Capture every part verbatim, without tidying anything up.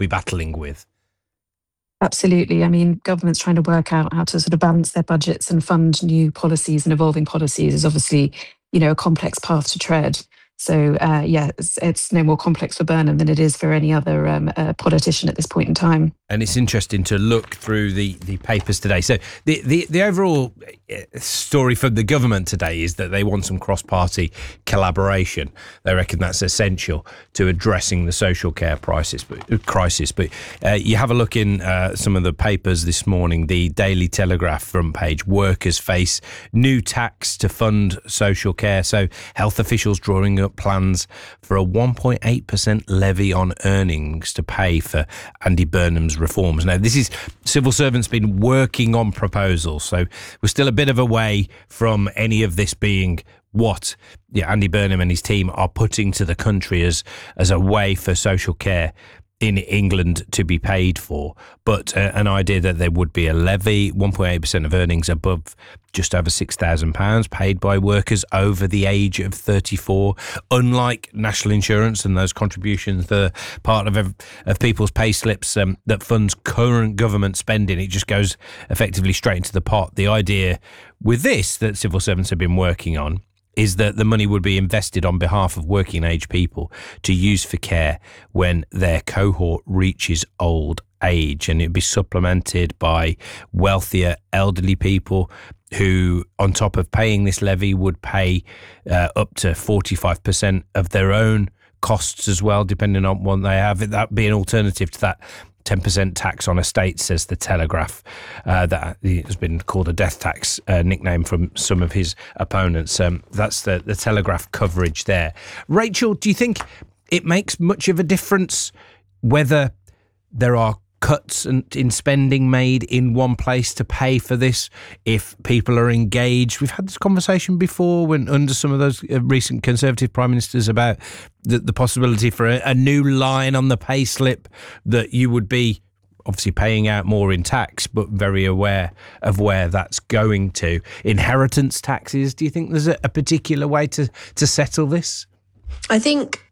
be battling with. Absolutely. I mean, governments trying to work out how to sort of balance their budgets and fund new policies and evolving policies is obviously, you know, a complex path to tread. So, uh, yeah, it's, it's no more complex for Burnham than it is for any other um, uh, politician at this point in time. And it's interesting to look through the, the papers today. So the, the, the overall story from the government today is that they want some cross-party collaboration. They reckon that's essential to addressing the social care crisis. But, crisis. but uh, you have a look in uh, some of the papers this morning, the Daily Telegraph front page, workers face new tax to fund social care. So health officials drawing up plans for a one point eight percent levy on earnings to pay for Andy Burnham's reforms. Now, this is civil servants been working on proposals, so we're still a bit of a way from any of this being what yeah, Andy Burnham and his team are putting to the country as as a way for social care in England to be paid for, but uh, an idea that there would be a levy, one point eight percent of earnings above just over six thousand pounds paid by workers over the age of thirty-four, unlike national insurance and those contributions that are part of, of people's pay slips um, that funds current government spending. It just goes effectively straight into the pot. The idea with this that civil servants have been working on is that the money would be invested on behalf of working age people to use for care when their cohort reaches old age, and it'd be supplemented by wealthier elderly people who, on top of paying this levy, would pay uh, up to forty-five percent of their own costs as well, depending on what they have. That'd be an alternative to that ten percent tax on estates, says the Telegraph. Uh, that has been called a death tax, uh, nickname from some of his opponents. Um, that's the, the Telegraph coverage there. Rachel, do you think it makes much of a difference whether there are cuts in spending made in one place to pay for this, if people are engaged? We've had this conversation before when under some of those recent Conservative Prime Ministers about the, the possibility for a, a new line on the pay slip that you would be obviously paying out more in tax, but very aware of where that's going to. Inheritance taxes, do you think there's a, a particular way to, to settle this? I think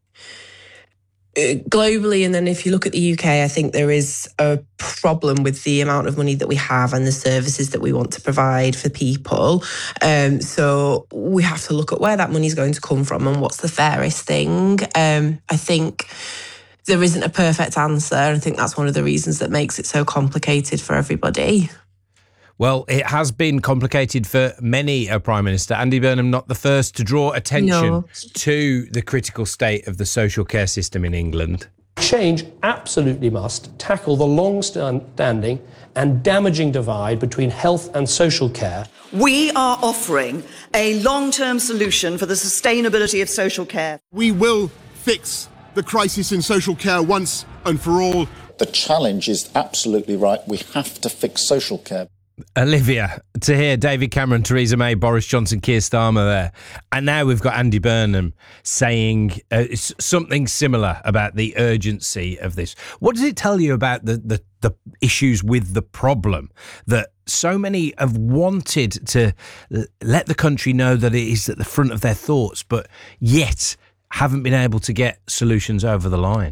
globally, and then if you look at the U K, I think there is a problem with the amount of money that we have and the services that we want to provide for people. Um, so we have to look at where that money is going to come from and what's the fairest thing. Um, I think there isn't a perfect answer. I think that's one of the reasons that makes it so complicated for everybody. Well, it has been complicated for many a Prime Minister. Andy Burnham, not the first to draw attention no. to the critical state of the social care system in England. Change absolutely must tackle the long-standing and damaging divide between health and social care. We are offering a long-term solution for the sustainability of social care. We will fix the crisis in social care once and for all. The challenge is absolutely right. We have to fix social care. Olivia, to hear David Cameron, Theresa May, Boris Johnson, Keir Starmer there, and now we've got Andy Burnham saying uh, something similar about the urgency of this. What does it tell you about the, the, the issues with the problem that so many have wanted to let the country know that it is at the front of their thoughts, but yet haven't been able to get solutions over the line?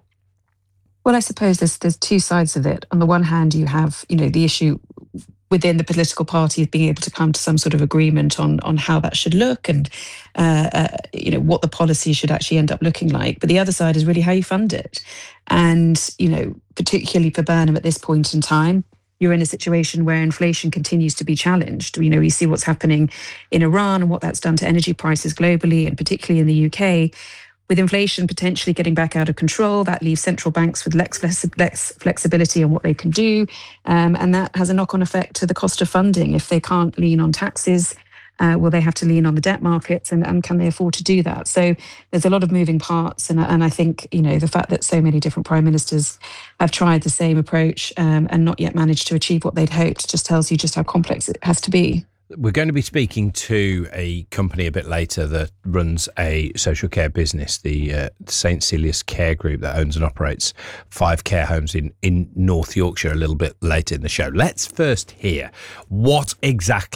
Well, I suppose there's there's two sides of it. On the one hand, you have, you know, the issue within the political party of being able to come to some sort of agreement on on how that should look and, uh, uh, you know, what the policy should actually end up looking like. But the other side is really how you fund it. And, you know, particularly for Burnham at this point in time, you're in a situation where inflation continues to be challenged. You know, you see what's happening in Iran and what that's done to energy prices globally, and particularly in the U K. With inflation potentially getting back out of control, that leaves central banks with less, less flexibility on what they can do. Um, and that has a knock-on effect to the cost of funding. If they can't lean on taxes, uh, will they have to lean on the debt markets, and, and can they afford to do that? So there's a lot of moving parts. And, and I think, you know, the fact that so many different prime ministers have tried the same approach um, and not yet managed to achieve what they'd hoped just tells you just how complex it has to be. We're going to be speaking to a company a bit later that runs a social care business, the uh, Saint Celia's Care Group, that owns and operates five care homes in, in North Yorkshire, a little bit later in the show. Let's first hear what exactly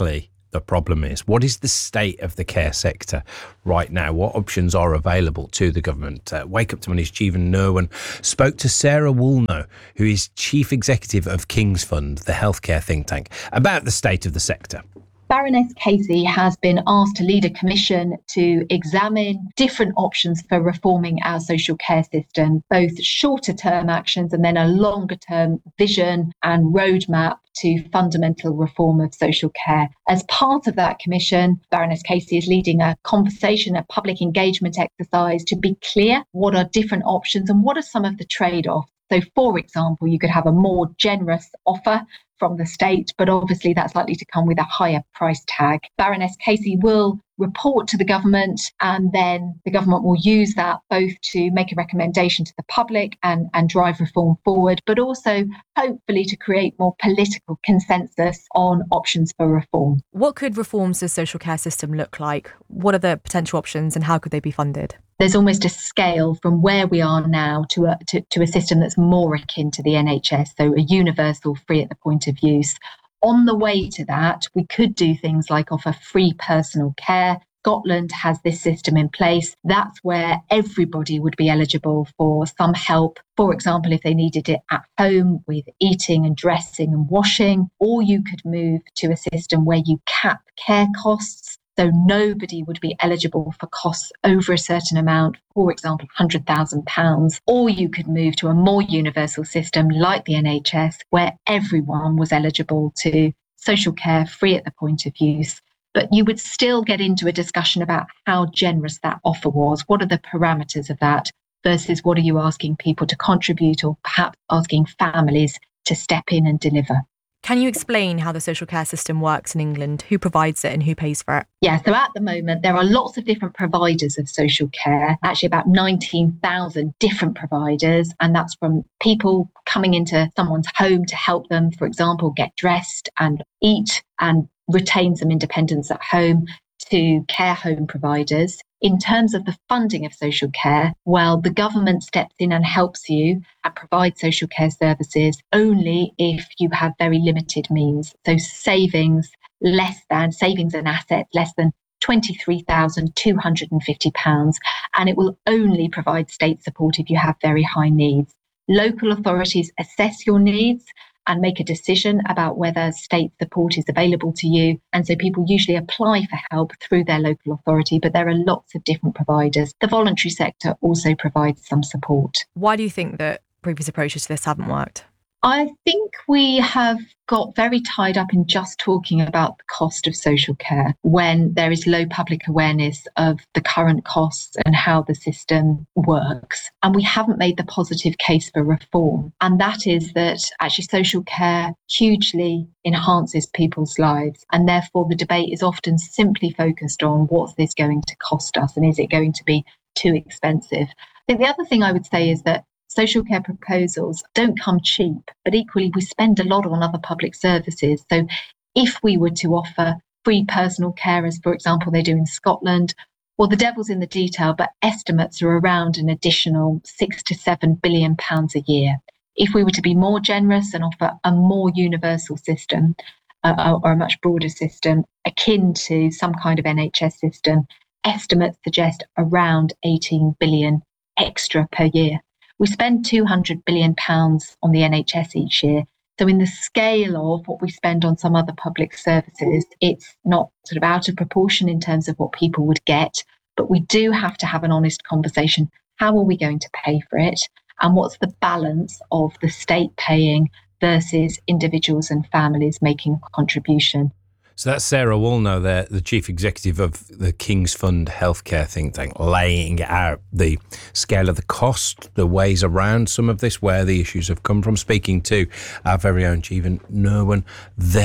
the problem is? What is the state of the care sector right now? What options are available to the government? Uh, Wake Up to Money's Jeevan Nirwan spoke to Sarah Woolnough, who is Chief Executive of King's Fund, the healthcare think tank, about the state of the sector. Baroness Casey has been asked to lead a commission to examine different options for reforming our social care system, both shorter term actions and then a longer term vision and roadmap to fundamental reform of social care. As part of that commission, Baroness Casey is leading a conversation, a public engagement exercise to be clear what are different options and what are some of the trade-offs. So, for example, you could have a more generous offer from the state, but obviously that's likely to come with a higher price tag. Baroness Casey will report to the government, and then the government will use that both to make a recommendation to the public and, and drive reform forward, but also hopefully to create more political consensus on options for reform. What could reforms to the social care system look like? What are the potential options and how could they be funded? There's almost a scale from where we are now to a, to, to a system that's more akin to the N H S, so a universal free at the point of use. On the way to that, we could do things like offer free personal care. Scotland has this system in place. That's where everybody would be eligible for some help. For example, if they needed it at home with eating and dressing and washing, or you could move to a system where you cap care costs. So nobody would be eligible for costs over a certain amount, for example, one hundred thousand pounds. Or you could move to a more universal system like the N H S, where everyone was eligible to social care free at the point of use. But you would still get into a discussion about how generous that offer was. What are the parameters of that versus what are you asking people to contribute, or perhaps asking families to step in and deliver? Can you explain how the social care system works in England? Who provides it and who pays for it? Yeah, so at the moment, there are lots of different providers of social care, actually about nineteen thousand different providers. And that's from people coming into someone's home to help them, for example, get dressed and eat and retain some independence at home, to care home providers. In terms of the funding of social care, well, the government steps in and helps you and provides social care services only if you have very limited means. So savings less than, savings and assets less than twenty-three thousand two hundred fifty pounds, and it will only provide state support if you have very high needs. Local authorities assess your needs and make a decision about whether state support is available to you. And so people usually apply for help through their local authority, but there are lots of different providers. The voluntary sector also provides some support. Why do you think that previous approaches to this haven't worked? I think we have got very tied up in just talking about the cost of social care when there is low public awareness of the current costs and how the system works. And we haven't made the positive case for reform. And that is that actually social care hugely enhances people's lives. And therefore the debate is often simply focused on what's this going to cost us and is it going to be too expensive? I think the other thing I would say is that social care proposals don't come cheap, but equally we spend a lot on other public services. So if we were to offer free personal care, as for example they do in Scotland, well, the devil's in the detail, but estimates are around an additional six to seven billion pounds a year. If we were to be more generous and offer a more universal system uh, or a much broader system akin to some kind of N H S system, estimates suggest around eighteen billion extra per year. We spend two hundred billion pounds on the N H S each year. So in the scale of what we spend on some other public services, it's not sort of out of proportion in terms of what people would get. But we do have to have an honest conversation. How are we going to pay for it? And what's the balance of the state paying versus individuals and families making a contribution? So that's Sarah Woolnough there, the Chief Executive of the King's Fund healthcare think tank, laying out the scale of the cost, the ways around some of this, where the issues have come from, speaking to our very own Jeevan Nirwan there.